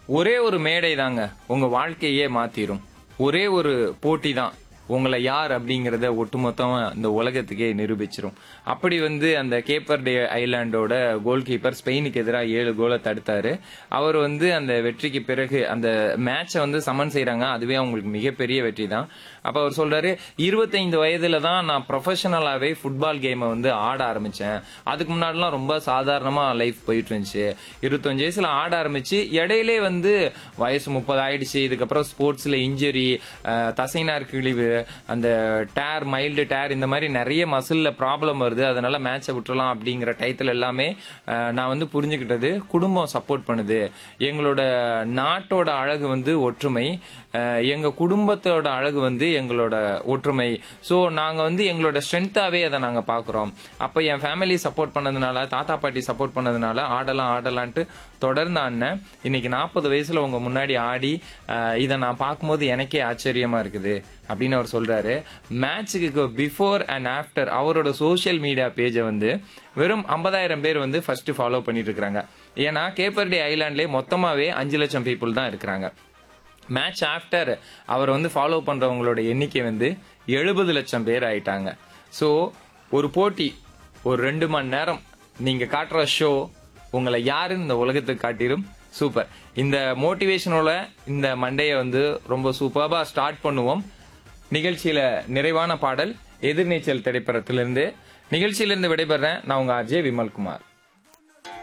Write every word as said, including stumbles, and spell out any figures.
ஒரே ஒரு மேடை தாங்க உங்க வாழ்க்கையே மாத்திரும். ஒரே ஒரு போட்டி தான் உங்களை யார் அப்படிங்கறத ஒட்டுமொத்தமா இந்த உலகத்துக்கே நிரூபிச்சிரும். அப்படி வந்து அந்த கேப்பர்டே ஐலாண்டோட கோல் கீப்பர் ஸ்பெயினுக்கு எதிராக ஏழு கோலை தடுத்தாரு. அவர் வந்து அந்த வெற்றிக்கு பிறகு அந்த மேட்சை வந்து சமன் செய்யறாங்க. அதுவே அவங்களுக்கு மிகப்பெரிய வெற்றி தான். அப்ப அவர் சொல்றாரு, இருபத்தைந்து வயதுல தான் நான் ப்ரொஃபஷனலாவே ஃபுட்பால் கேமை வந்து ஆட ஆரம்பிச்சேன். அதுக்கு முன்னாடிலாம் ரொம்ப சாதாரணமா லைஃப் போயிட்டு இருந்துச்சு. இருபத்தஞ்சு வயசுல ஆட ஆரம்பிச்சு இடையிலே வந்து வயசு முப்பது ஆயிடுச்சு. இதுக்கப்புறம் ஸ்போர்ட்ஸ்ல இன்ஜுரி, தசைநார் கிழிவு, அந்த டேர், மைல்டு டேர், இந்த மாதிரி நிறைய மசில்ல ப்ராப்ளம் வருது. அதனால மேட்சை விட்டுறலாம் அப்படிங்கிற டைட்டில் எல்லாமே நான் வந்து புரிஞ்சுக்கிட்டது. குடும்பம் சப்போர்ட் பண்ணுது. எங்களோட நாட்டோட அழகு வந்து ஒற்றுமை, எங்க குடும்பத்தோட அழகு வந்து எங்களோட ஒற்றுமை. ஸோ நாங்க வந்து எங்களோட ஸ்ட்ரென்த்தாவே அதை நாங்க பாக்குறோம். அப்ப என் ஃபேமிலி சப்போர்ட் பண்ணதுனால, தாத்தா பாட்டி சப்போர்ட் பண்ணதுனால ஆடலாம் ஆடலான்ட்டு தொடர்ந்து ஆடினேன். இன்னைக்கு நாற்பது வயசுல உங்க முன்னாடி ஆடி இதை நான் பார்க்கும்போது எனக்கே ஆச்சரியமா இருக்குது அப்படின்னு அவர் சொல்றாரு. மேட்சுக்கு பிஃபோர் அண்ட் ஆஃப்டர் அவரோட சோசியல் மீடியா பேஜை வந்து வெறும் ஐம்பதாயிரம் பேர் வந்து ஃபர்ஸ்ட் ஃபாலோ பண்ணிட்டு இருக்காங்க. ஏன்னா கேப்பர்டே ஐலாண்ட்லேயே மொத்தமாவே அஞ்சு லட்சம் பீப்புள் தான் இருக்கிறாங்க. மேட்ச் ஆஃப்டர் அவர் வந்து ஃபாலோ பண்றவங்களோட எண்ணிக்கை வந்து எழுபது லட்சம் பேர் ஆயிட்டாங்க. ஸோ ஒரு போட்டி, ஒரு ரெண்டு மணி நேரம் நீங்க காட்டுற ஷோ உங்களை யாருன்னு இந்த உலகத்துக்கு காட்டிடும். சூப்பர். இந்த மோட்டிவேஷனோட இந்த மண்டையை வந்து ரொம்ப சூப்பர்பா ஸ்டார்ட் பண்ணுவோம். நிகழ்ச்சியில நிறைவான பாடல் எதிர்நீச்சல் திரைப்படத்திலிருந்து. நிகழ்ச்சியிலிருந்து விடைபெறேன். நான் உங்க அஜய் விமல்குமார்.